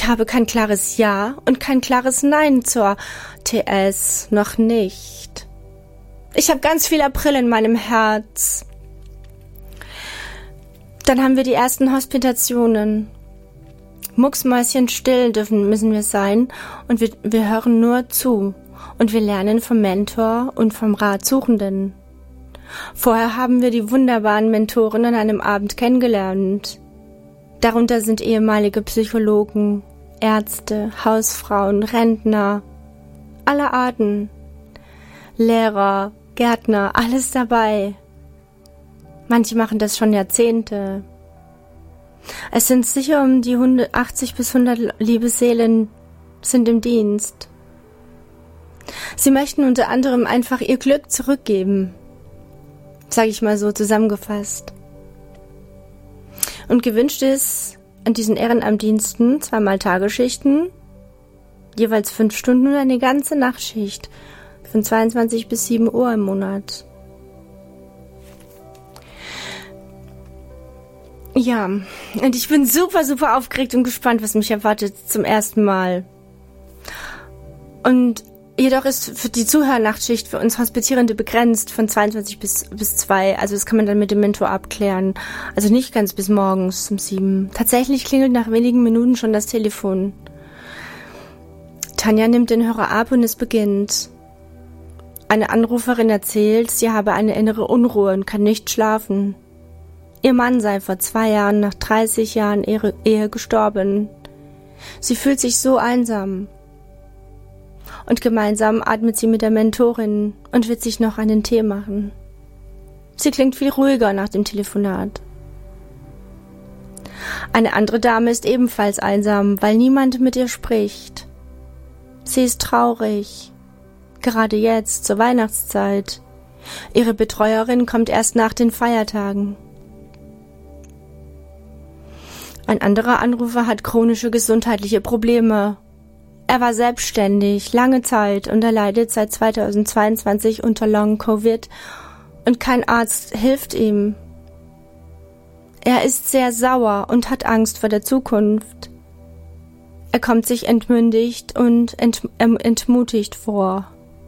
Ich habe kein klares Ja und kein klares Nein zur TS. Noch nicht. Ich habe ganz viel April in meinem Herz. Dann haben wir die ersten Hospitationen. Mucksmäuschenstill müssen wir sein und wir hören nur zu und wir lernen vom Mentor und vom Ratsuchenden. Vorher haben wir die wunderbaren Mentoren an einem Abend kennengelernt. Darunter sind ehemalige Psychologen, Ärzte, Hausfrauen, Rentner, aller Arten, Lehrer, Gärtner, alles dabei. Manche machen das schon Jahrzehnte. Es sind sicher um die 80 bis 100 liebe Seelen sind im Dienst. Sie möchten unter anderem einfach ihr Glück zurückgeben, sage ich mal so zusammengefasst. Und gewünscht ist an diesen Ehrenamtdiensten 2-mal Tagesschichten, jeweils 5 Stunden und eine ganze Nachtschicht von 22 bis 7 Uhr im Monat. Ja, und ich bin super, super aufgeregt und gespannt, was mich erwartet zum ersten Mal. Und jedoch ist für die Zuhörnachtschicht für uns Hospitierende begrenzt von 22 bis 2. Also das kann man dann mit dem Mentor abklären. Also nicht ganz bis morgens um 7. Tatsächlich klingelt nach wenigen Minuten schon das Telefon. Tanja nimmt den Hörer ab und es beginnt. Eine Anruferin erzählt, sie habe eine innere Unruhe und kann nicht schlafen. Ihr Mann sei vor 2 Jahren nach 30 Jahren Ehe gestorben. Sie fühlt sich so einsam. Und gemeinsam atmet sie mit der Mentorin und wird sich noch einen Tee machen. Sie klingt viel ruhiger nach dem Telefonat. Eine andere Dame ist ebenfalls einsam, weil niemand mit ihr spricht. Sie ist traurig. Gerade jetzt, zur Weihnachtszeit. Ihre Betreuerin kommt erst nach den Feiertagen. Ein anderer Anrufer hat chronische gesundheitliche Probleme. Er war selbstständig, lange Zeit und er leidet seit 2022 unter Long-Covid und kein Arzt hilft ihm. Er ist sehr sauer und hat Angst vor der Zukunft. Er kommt sich entmündigt und entmutigt vor.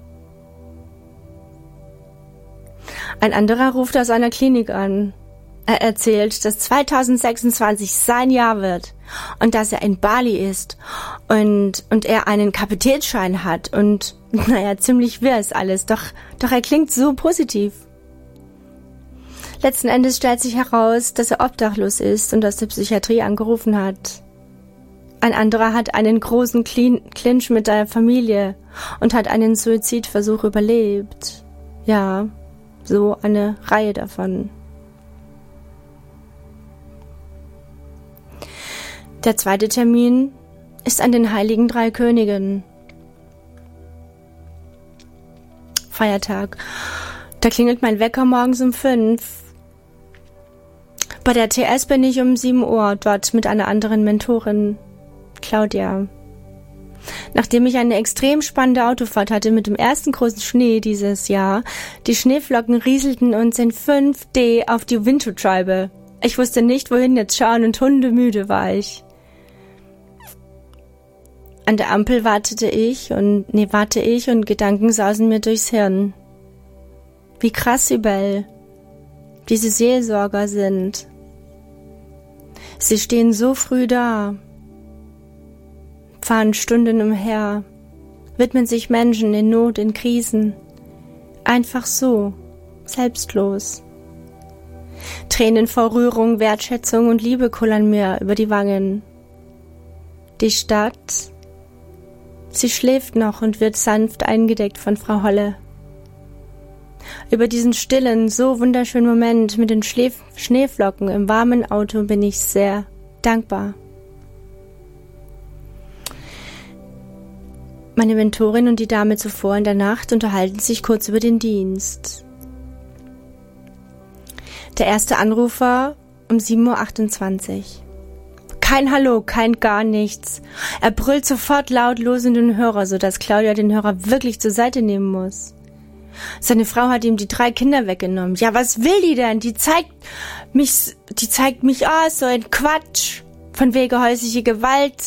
Ein anderer ruft aus einer Klinik an. Er erzählt, dass 2026 sein Jahr wird und dass er in Bali ist und er einen Kapitänsschein hat und, ziemlich wirr ist alles, doch er klingt so positiv. Letzten Endes stellt sich heraus, dass er obdachlos ist und aus der Psychiatrie angerufen hat. Ein anderer hat einen großen Clinch mit der Familie und hat einen Suizidversuch überlebt. Ja, so eine Reihe davon. Der zweite Termin ist an den Heiligen Drei Königen. Feiertag. Da klingelt mein Wecker morgens um 5. Bei der TS bin ich um 7 Uhr dort mit einer anderen Mentorin, Claudia. Nachdem ich eine extrem spannende Autofahrt hatte mit dem ersten großen Schnee dieses Jahr, die Schneeflocken rieselten uns in 5D auf die Windschutzscheibe. Ich wusste nicht, wohin jetzt schauen und hundemüde war ich. An der Ampel warte ich und Gedanken sausen mir durchs Hirn. Wie krass Sibel diese Seelsorger sind. Sie stehen so früh da, fahren Stunden umher, widmen sich Menschen in Not, in Krisen. Einfach so, selbstlos. Tränen vor Rührung, Wertschätzung und Liebe kullern mir über die Wangen. Die Stadt, sie schläft noch und wird sanft eingedeckt von Frau Holle. Über diesen stillen, so wunderschönen Moment mit den Schneeflocken im warmen Auto bin ich sehr dankbar. Meine Mentorin und die Dame zuvor in der Nacht unterhalten sich kurz über den Dienst. Der erste Anrufer um 7:28 Uhr. Kein Hallo, kein gar nichts. Er brüllt sofort laut los in den Hörer, sodass Claudia den Hörer wirklich zur Seite nehmen muss. Seine Frau hat ihm die 3 Kinder weggenommen. Ja, was will die denn? Die zeigt mich aus, so ein Quatsch. Von wegen häusliche Gewalt.